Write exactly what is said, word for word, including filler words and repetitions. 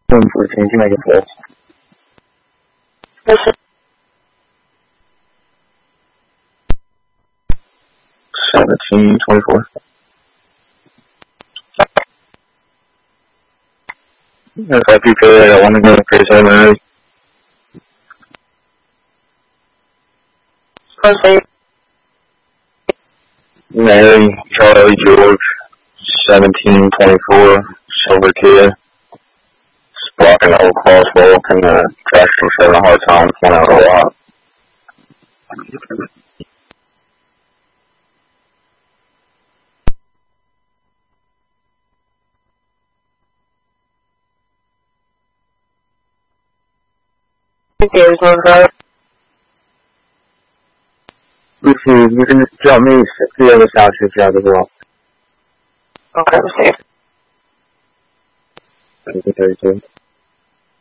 one fourteen, you make it full. seventeen twenty-four. If I P K, I got one to go for seven. Mary, Charlie, George, seventeen twenty-four, Silver Kid. Blocking the whole crosswalk and the traction having a hard time pulling out a lot. There's one guy. Received. You can just drop me the other side to drive as well. Okay, received. thirty-two.